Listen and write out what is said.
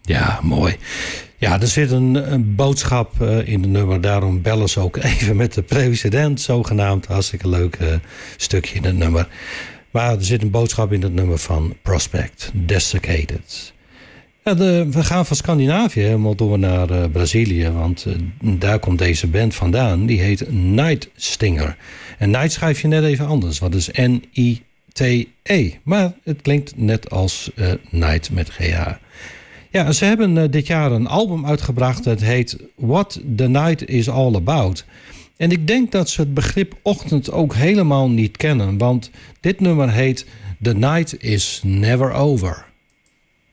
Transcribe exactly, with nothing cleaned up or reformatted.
Ja, mooi. Ja, er zit een, een boodschap uh, in het nummer. Daarom bellen ze ook even met de president, zogenaamd. Hartstikke leuk uh, stukje in het nummer. Maar er zit een boodschap in het nummer van Prospect, Desiccated. Ja, de, we gaan van Scandinavië helemaal door naar uh, Brazilië. Want uh, daar komt deze band vandaan. Die heet Night Stinger. En Night schrijf je net even anders. Wat is N I T E. Maar het klinkt net als uh, Night met G H. Ja, ze hebben uh, dit jaar een album uitgebracht. Het heet What the Night is All About. En ik denk dat ze het begrip ochtend ook helemaal niet kennen. Want dit nummer heet The Night is Never Over.